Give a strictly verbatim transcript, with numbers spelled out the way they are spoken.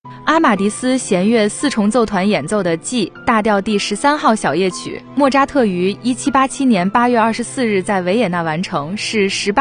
阿马迪斯弦乐四重奏团演奏的 G 大调第十三号小夜曲，莫扎特于一七八七年八月二十四日在维也纳完成，是十八